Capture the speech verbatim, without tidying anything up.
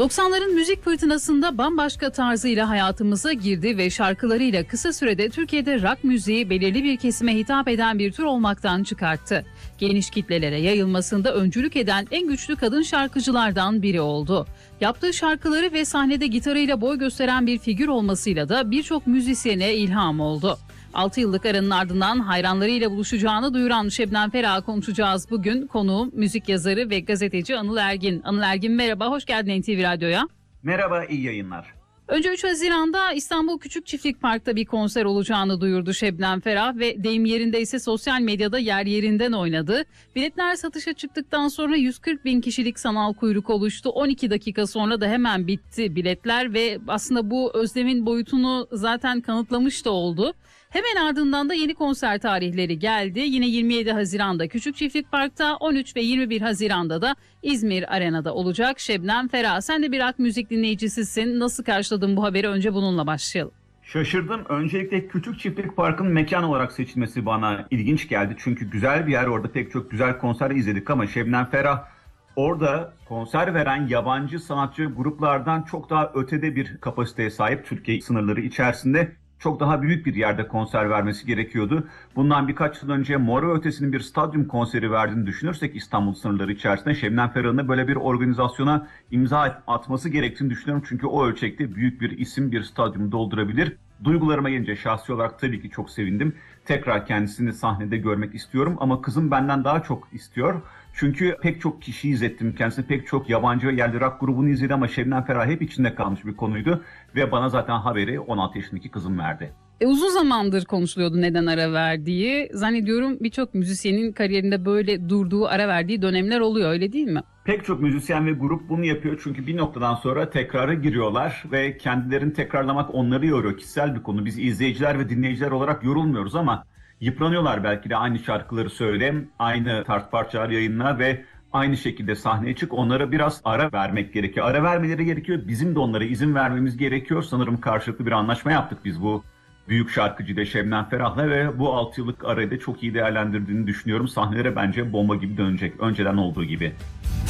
doksanların müzik fırtınasında bambaşka tarzıyla hayatımıza girdi ve şarkılarıyla kısa sürede Türkiye'de rock müziği belirli bir kesime hitap eden bir tür olmaktan çıkarttı. Geniş kitlelere yayılmasında öncülük eden en güçlü kadın şarkıcılardan biri oldu. Yaptığı şarkıları ve sahnede gitarıyla boy gösteren bir figür olmasıyla da birçok müzisyene ilham oldu. altı yıllık aranın ardından hayranlarıyla buluşacağını duyuran Şebnem Ferah'ı konuşacağız bugün. Konuğum müzik yazarı ve gazeteci Anıl Ergin. Anıl Ergin merhaba, hoş geldin N T V Radyo'ya. Merhaba, iyi yayınlar. Önce üç Haziran'da İstanbul Küçükçiftlik Park'ta bir konser olacağını duyurdu Şebnem Ferah ve deyim yerinde ise sosyal medyada yer yerinden oynadı. Biletler satışa çıktıktan sonra yüz kırk bin kişilik sanal kuyruk oluştu. on iki dakika sonra da hemen bitti biletler ve aslında bu özlemin boyutunu zaten kanıtlamış da oldu. Hemen ardından da yeni konser tarihleri geldi. Yine yirmi yedi Haziran'da Küçükçiftlik Park'ta, on üç ve yirmi bir Haziran'da da İzmir Arena'da olacak. Şebnem Ferah, sen de bir rock müzik dinleyicisisin. Nasıl karşıladın bu haberi? Önce bununla başlayalım. Şaşırdım. Öncelikle Küçükçiftlik Park'ın mekan olarak seçilmesi bana ilginç geldi. Çünkü güzel bir yer, orada pek çok güzel konser izledik ama Şebnem Ferah orada konser veren yabancı sanatçı gruplardan çok daha ötede bir kapasiteye sahip. Türkiye sınırları içerisinde çok daha büyük bir yerde konser vermesi gerekiyordu. Bundan birkaç yıl önce Mor ve Ötesi'nin bir stadyum konseri verdiğini düşünürsek İstanbul sınırları içerisinde Şebnem Ferah'ın da böyle bir organizasyona imza atması gerektiğini düşünüyorum. Çünkü o ölçekte büyük bir isim bir stadyumu doldurabilir. Duygularıma gelince şahsi olarak tabii ki çok sevindim. Tekrar kendisini sahnede görmek istiyorum ama kızım benden daha çok istiyor. Çünkü pek çok kişi izlettim kendisine, pek çok yabancı ve yerli rock grubunu izledi ama Şebnem Ferah hep içinde kalmış bir konuydu. Ve bana zaten haberi on altı yaşındaki kızım verdi. E, uzun zamandır konuşuluyordu neden ara verdiği. Zannediyorum birçok müzisyenin kariyerinde böyle durduğu, ara verdiği dönemler oluyor, öyle değil mi? Pek çok müzisyen ve grup bunu yapıyor çünkü bir noktadan sonra tekrara giriyorlar ve kendilerini tekrarlamak onları yoruyor. Kişisel bir konu. Biz izleyiciler ve dinleyiciler olarak yorulmuyoruz ama yıpranıyorlar belki de aynı şarkıları söyle, aynı tarz parçalar yayınla ve aynı şekilde sahneye çık. Onlara biraz ara vermek gerekiyor. Ara vermeleri gerekiyor. Bizim de onlara izin vermemiz gerekiyor. Sanırım karşılıklı bir anlaşma yaptık biz bu büyük şarkıcı da Şebnem Ferah'la ve bu altı yıllık arayı da çok iyi değerlendirdiğini düşünüyorum. Sahnelere bence bomba gibi dönecek. Önceden olduğu gibi.